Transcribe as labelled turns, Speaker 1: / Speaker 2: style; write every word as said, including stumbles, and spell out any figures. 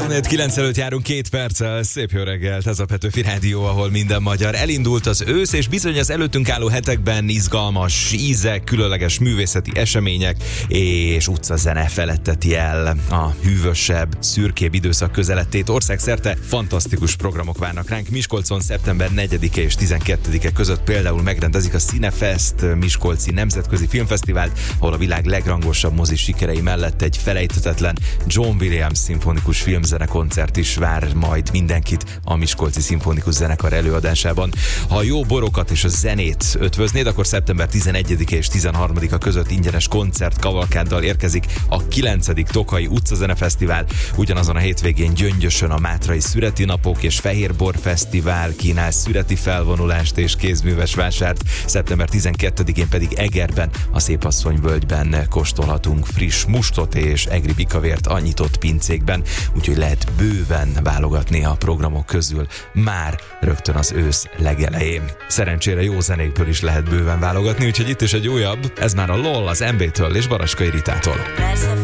Speaker 1: kilenc előtt járunk két perccel, szép jó reggelt, ez a Petőfi Rádió, ahol minden magyar. Elindult az ősz, és bizony az előttünk álló hetekben izgalmas ízek, különleges művészeti események és utcazene feletteti el a hűvösebb, szürkébb időszak közelettét. Országszerte fantasztikus programok várnak ránk. Miskolcon szeptember negyedike és tizenkettedike között például megrendezik a Cinefest Miskolci Nemzetközi Filmfesztivált, ahol a világ legrangosabb mozi sikerei mellett egy felejthetetlen John Williams szimfonikus filmzenekoncert is vár majd mindenkit a Miskolci Szimfonikus Zenekar előadásában. Ha jó borokat és a zenét ötvöznéd, akkor szeptember tizenegyedike és tizenharmadika között ingyenes koncert kavalkáddal érkezik a kilencedik Tokai Utcazenefesztivál. Ugyanazon a hétvégén Gyöngyösön a Mátrai Szüreti Napok és Fehérbor Fesztivál kínál szüreti felvonulást és kézműves vásárt. szeptember tizenkettedikén pedig Egerben, a Szépasszonyvölgyben kóstolhatunk friss mustot és egri bikavért a nyitott pincékben, úgyhogy lehet bőven válogatni a programok közül már rögtön az ősz legelején. Szerencsére jó zenékből is lehet bőven válogatni, úgyhogy itt is egy újabb, ez már a LOL az em bé-től és Baraskai Ritától.
Speaker 2: Persze